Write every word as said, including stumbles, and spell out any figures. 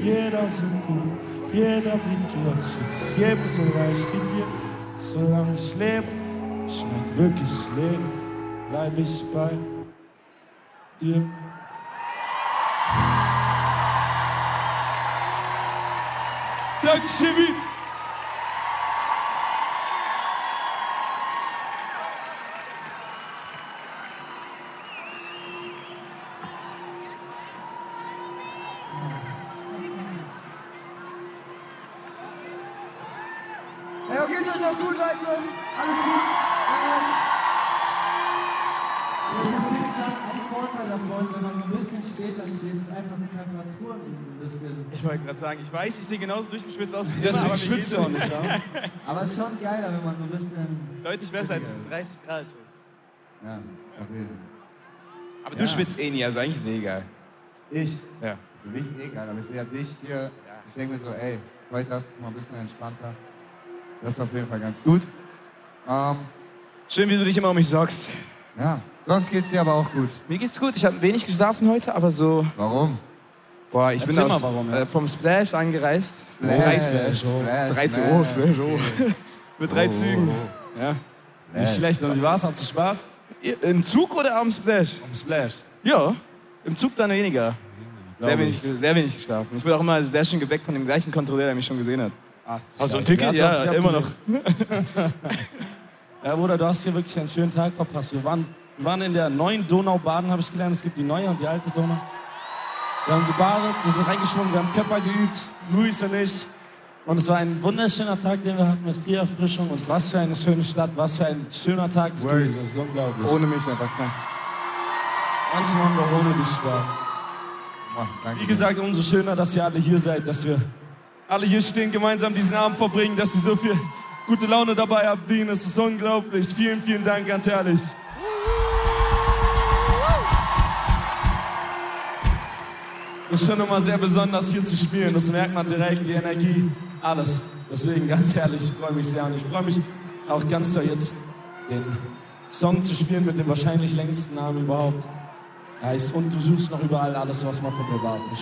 jeder so gut, jeder wie du, als jetzt jedem so leicht wie dir. Solange ich lebe, ich mein wirklich lebe, bleib ich bei dir. Danke, Chevy. Ja, geht's euch auch gut, Leute? Alles gut? Ich muss nicht sagen, ein Vorteil davon, wenn man ein bisschen später spielt, ist einfach die Temperaturen ein bisschen. Ich wollte gerade sagen, ich weiß, ich sehe genauso durchgeschwitzt aus wie immer. Deswegen schwitzt du auch nicht, ja? Aber es ist schon geiler, wenn man so ein bisschen... Deutlich besser als dreißig Grad ist. Ja, auf jeden Fall. Aber du Ja. schwitzt eh nie, also eigentlich ist es eh egal. Ich? Ja. Für mich ist eh geil, aber ich sehe ja dich hier. Ich denke mir so, ey, heute hast du mal ein bisschen entspannter. Das ist auf jeden Fall ganz gut. Ähm, Schön, wie du dich immer um mich sorgst. ja, sonst geht's dir aber auch gut. Mir geht's gut, ich habe wenig geschlafen heute, aber so... Warum? Boah, ich Erzähl bin mal aus, warum, ja. äh, vom Splash angereist. Splash, Splash, oh. Splash, Drei Züge, oh, Splash, oh. Mit drei Oh, Zügen. oh, Ja. Nicht schlecht. Und wie war's? Hat du Spaß? Im Zug oder am Splash? Auf dem Splash. Ja, im Zug dann weniger. Sehr Glaub wenig, sehr wenig geschlafen. Ich wurde auch immer sehr schön geweckt von dem gleichen Kontrolleur, der mich schon gesehen hat. Ach, Also ein Scheiße. Ticket, Ja, ja, ich hab immer gesehen. noch. Ja, Bruder, du hast hier wirklich einen schönen Tag verpasst. Wir waren, wir waren in der neuen Donau baden, habe ich gelernt. Es gibt die neue und die alte Donau. Wir haben gebadet, wir sind reingeschwommen, wir haben Körper geübt, Luis und ich. Und es war ein wunderschöner Tag, den wir hatten mit viel Erfrischung. Und was für eine schöne Stadt, was für ein schöner Tag es gewesen ist. Das ist unglaublich. Ohne mich einfach krank. Manchmal haben wir ohne dich Spaß. Oh, danke Wie dir. gesagt, umso schöner, dass ihr alle hier seid, dass wir alle hier stehen, gemeinsam diesen Abend verbringen, dass ihr so viel gute Laune dabei habt, Wien. Es ist unglaublich. Vielen, vielen Dank, ganz ehrlich. Es ist schon immer sehr besonders, hier zu spielen. Das merkt man direkt, die Energie, alles. Deswegen ganz ehrlich, ich freue mich sehr. Und ich freue mich auch ganz toll, jetzt den Song zu spielen mit dem wahrscheinlich längsten Namen überhaupt. Heißt, und du suchst noch überall alles, was mal von mir war. Viel